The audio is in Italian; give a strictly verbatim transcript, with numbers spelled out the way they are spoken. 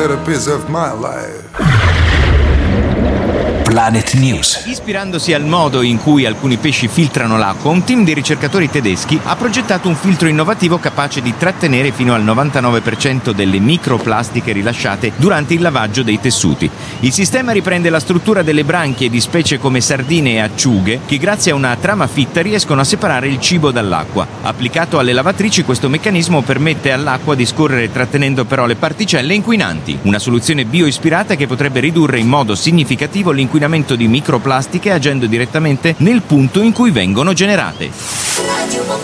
little piece of my life. Planet News. Ispirandosi al modo in cui alcuni pesci filtrano l'acqua, un team di ricercatori tedeschi ha progettato un filtro innovativo capace di trattenere fino al novantanove per cento delle microplastiche rilasciate durante il lavaggio dei tessuti. Il sistema riprende la struttura delle branchie di specie come sardine e acciughe che grazie a una trama fitta riescono a separare il cibo dall'acqua. Applicato alle lavatrici, questo meccanismo permette all'acqua di scorrere trattenendo però le particelle inquinanti. Una soluzione bioispirata che potrebbe ridurre in modo significativo l'inquinamento di microplastiche agendo direttamente nel punto in cui vengono generate.